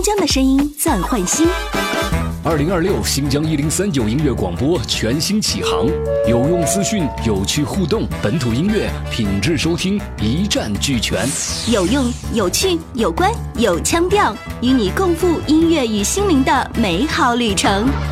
疆的声音暂换新。 2026新疆1039音乐广播全新启航，有用资讯，有趣互动，本土音乐品质收听一站俱全， 有用、有趣、有关、有腔调，与你共赴音乐与心灵的美好旅程。